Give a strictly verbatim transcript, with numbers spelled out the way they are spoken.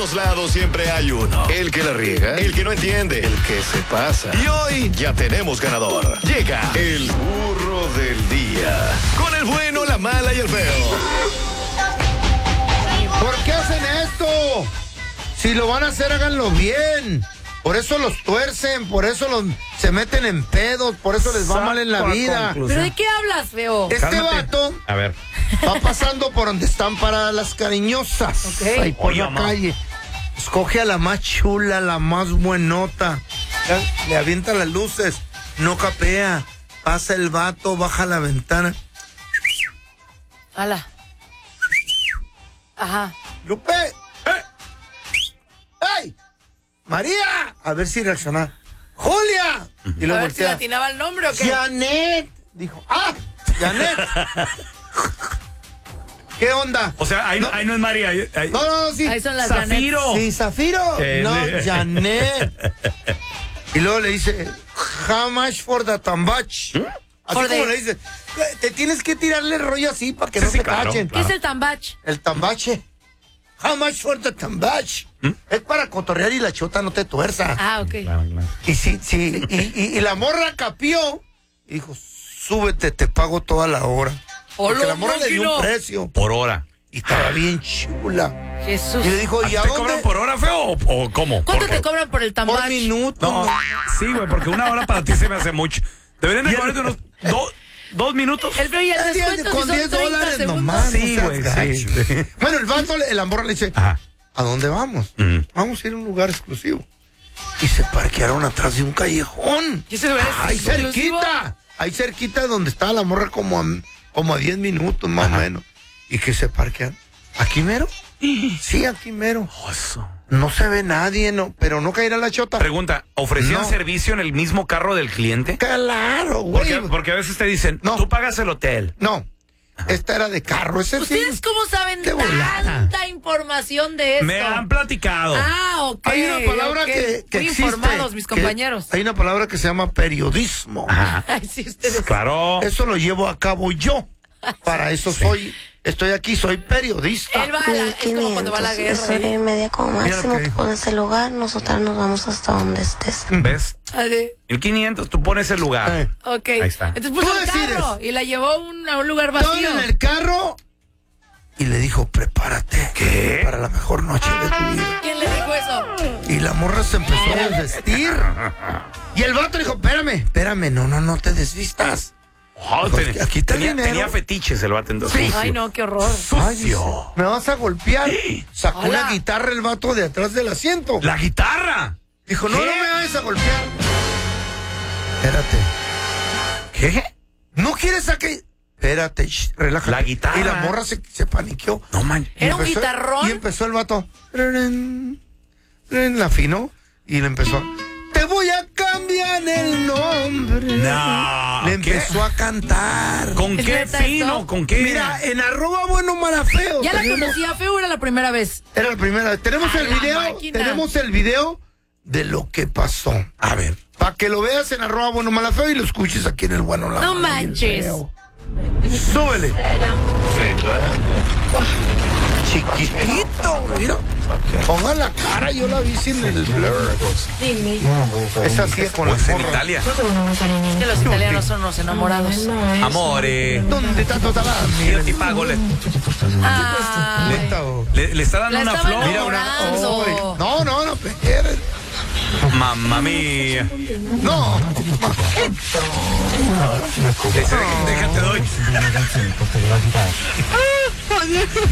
todos lados siempre hay uno. El que la riega, el que no entiende, el que se pasa. Y hoy ya tenemos ganador. Llega el burro del día. Con el bueno, la mala y el feo. ¿Por qué hacen esto? Si lo van a hacer, háganlo bien. Por eso los tuercen, por eso los se meten en pedos, por eso les va mal en la vida. ¿Pero de qué hablas, feo? Este Cálmate. vato A ver. va pasando por donde están paradas las cariñosas. Ok. Ahí por Oye, la mamá. calle. Escoge a la más chula, la más buenota. Le, le avienta las luces, no capea. Pasa el vato, baja la ventana. Ala. Ajá. ¡Lupe! ¡Ey! ¡María! A ver si reacciona. ¡Julia! Y lo A ver si voltea. le atinaba el nombre o qué. ¡Janet! Dijo, ¡ah! ¡Janet! ¿Qué onda? O sea, ahí no, ahí no es María. Ahí, ahí- No, no, no, sí. Ahí son las Zafiro. Sí, Zafiro. Eh, no, eh. Janet. Y luego le dice, how much for the tambach? Así For como the- le dice, te tienes que tirarle el rollo así para que Sí, no sí, te claro, cachen. ¿Qué es el tambach? El tambache. How much for the tambach? Es para cotorrear y la chota no te tuerza. Ah, ok. Claro, claro. Y sí, sí, y, y, y la morra capió. Dijo, súbete, te pago toda la hora. Porque Hola, la morra le dio tranquilo. un precio. Por hora. Y estaba bien chula. Jesús. Y le dijo, ¿A ¿y ti a te dónde? cobran por hora, feo? ¿O, o cómo? ¿Cuánto ¿Por qué? te cobran por el tambach? Por minuto. No, sí, güey, porque una hora para ti se me hace mucho. Deberían de cobrarte unos do- dos minutos. El feo y el Es diez- descuento con si son diez treinta dólares segundos. nomás. Sí, no seas güey, gacho. sí. Bueno, el vato, le- la morra le dice, Ajá. ¿a dónde vamos? Ujú. Vamos a ir a un lugar exclusivo. Y se parquearon atrás de un callejón. ¿Y ese lugar es Ahí exclusivo? cerquita. Ahí cerquita donde estaba la morra como a, como a diez minutos más o menos. Y que se parquean. ¿Aquí mero? Sí, aquí mero. Oso. No se ve nadie, no, pero no caerá la chota. Pregunta, ¿ofrecían No. servicio en el mismo carro del cliente? Claro, güey. Porque, porque a veces te dicen, No. tú pagas el hotel. No, esta era de carro. Ese sí. ¿Ustedes cómo saben De volada. tanta información de esto? Me han platicado. Ah, ok. Hay una palabra ok. que, que Muy existe. informados mis que- compañeros. Hay una palabra que se llama periodismo. Ajá. Ay, sí, ustedes. Claro. Eso lo llevo a cabo yo. Para eso soy, estoy aquí, soy periodista. Él va a la, es como cuando va a la Es hora guerra. y media como Mira máximo. lo que Tú pones el lugar, nosotras nos vamos hasta donde estés. ¿Ves? Ale. mil quinientos, tú pones el lugar. Eh, Ok. Ahí está. Entonces puso Tú el decides. carro y la llevó a un, a un lugar Estaban vacío. en el carro y le dijo, prepárate. ¿Qué? Para la mejor noche de tu vida. ¿Quién le dijo eso? Y la morra se empezó a desvestir. Y el vato dijo, espérame, espérame, no, no, no te desvistas. Oh, Pues, ten- aquí está el tenía, dinero. tenía fetiches el vato entonces. Ay, no, qué horror. Ay, dice, me vas a golpear. Sacó Hola. la guitarra el vato de atrás del asiento. ¡La guitarra! Dijo, no, ¿Qué? no me vayas a golpear. Espérate. ¿Qué? ¿No quieres a que...? Espérate, shh, relájate. La guitarra. Y la morra se, se paniqueó. No man. Y ¿Era un empezó- guitarrón? Y empezó el vato. La afinó y le empezó. Te voy a cambiar el nombre. No. Le ¿qué? empezó a cantar. ¿Con ¿Es qué neta fino? esto? ¿Con qué? Mira, en arroba bueno mala feo. ¿Ya la tenemos- conocía feo o era la primera vez? Era la primera vez. Tenemos A el la video. máquina. Tenemos el video de lo que pasó. A ver. Para que lo veas en arroba bueno mala feo y lo escuches aquí en el bueno la No Mala y el manches. Feo. Súbele. Chiquitito, mira. Ponga la cara, yo la vi sin el blur. Dime. Es así con la Pues en morra. Italia. Es que los italianos son unos enamorados. Amore. ¿Dónde está toda la Yo te pago. Le, Ay, Neta, oh. le- le está dando La una estaba flor. Mira una. enamorando. Ay, no, no, no, espere. Mamma mía. No. Ese- Déjate doy.